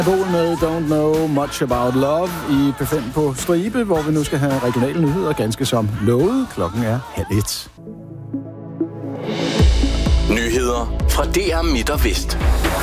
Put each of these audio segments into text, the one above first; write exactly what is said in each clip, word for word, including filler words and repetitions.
Bol med Don't Know Much About Love i P fem på stribe, hvor vi nu skal have regionale nyheder ganske som lovet. Klokken er halv et. Nyheder fra D R Midt og Vest.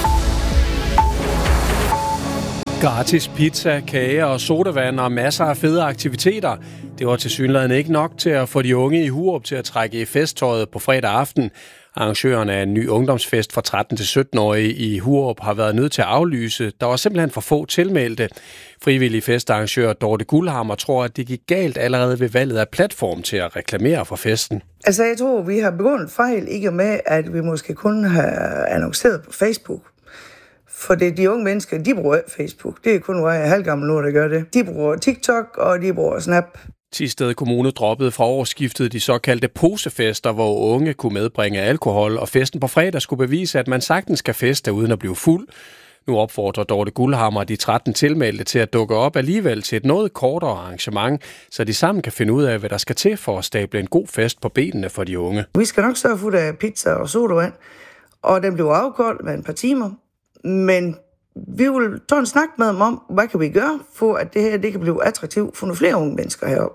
Gratis pizza, kager og sodavand og masser af fede aktiviteter. Det var tilsyneladende ikke nok til at få de unge i Hurup til at trække i festtøjet på fredag aften. Arrangørerne af en ny ungdomsfest for tretten til sytten-årige i Hurup har været nødt til at aflyse. Der var simpelthen for få tilmeldte. Frivillige festarrangør Dorte Guldhammer tror, at det gik galt allerede ved valget af platform til at reklamere for festen. Altså, jeg tror, vi har begået fejl, ikke med, at vi måske kun har annonceret på Facebook. For det, de unge mennesker, de bruger Facebook. Det er kun mig halvgammel nu, der gør det. De bruger TikTok, og de bruger Snap. Thisted Kommune droppede fra årsskiftet de såkaldte posefester, hvor unge kunne medbringe alkohol, og festen på fredag skulle bevise, at man sagtens kan feste uden at blive fuld. Nu opfordrer Dorte Guldhammer de tretten tilmeldte til at dukke op alligevel til et noget kortere arrangement, så de sammen kan finde ud af, hvad der skal til for at stable en god fest på benene for de unge. Vi skal nok sørge for, af pizza og sodavand, og den bliver afkoldt med et par timer. Men vi vil tage en snak med dem om, hvad kan vi gøre, for at det her det kan blive attraktivt for nogle flere unge mennesker heroppe.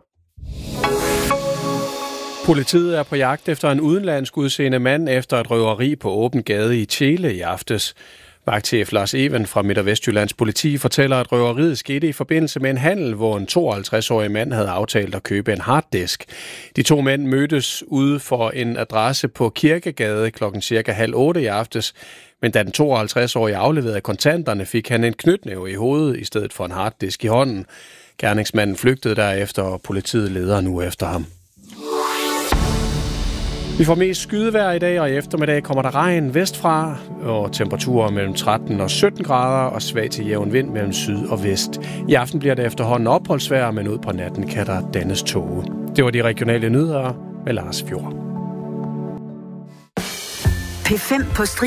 Politiet er på jagt efter en udenlandsk udseende mand efter et røveri på åben gade i Tjele i aftes. Vagtchef Lars Even fra Midt- og Vestjyllands politi fortæller, at røveriet skete i forbindelse med en handel, hvor en tooghalvtreds-årig mand havde aftalt at købe en harddisk. De to mænd mødtes ude for en adresse på Kirkegade klokken cirka halv otte i aftes, men da den tooghalvtreds-årige afleverede kontanterne, fik han en knytnæve i hovedet i stedet for en harddisk i hånden. Gerningsmanden flygtede derefter, og politiet leder nu efter ham. Vi får mest skydevejr i dag, og i eftermiddag kommer der regn vestfra, og temperaturer mellem tretten og sytten grader, og svag til jævn vind mellem syd og vest. I aften bliver det efterhånden opholdsvejr, men ud på natten kan der dannes tåge. Det var de regionale nyheder med Lars Fjord. P fem på